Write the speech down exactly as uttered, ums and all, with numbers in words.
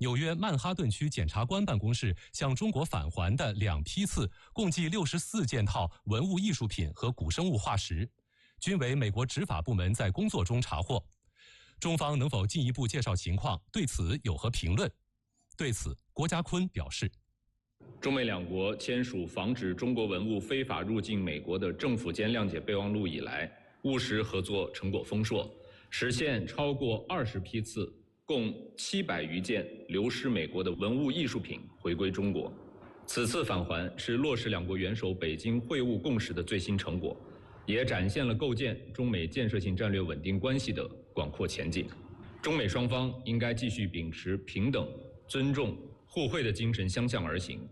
纽约曼哈顿区检察官办公室向中国返还的两批次，共计六十四件套文物艺术品和古生物化石，均为美国执法部门在工作中查获。中方能否进一步介绍情况，对此有何评论？对此，郭家坤表示， 中美两国签署防止中国文物非法入境美国的政府间谅解备忘录以来，务实合作成果丰硕，实现超过二十批次，共七百余件流失美国的文物艺术品回归中国。此次返还是落实两国元首北京会晤共识的最新成果，也展现了构建中美建设性战略稳定关系的广阔前景。中美双方应该继续秉持平等、尊重、互惠的精神相向而行，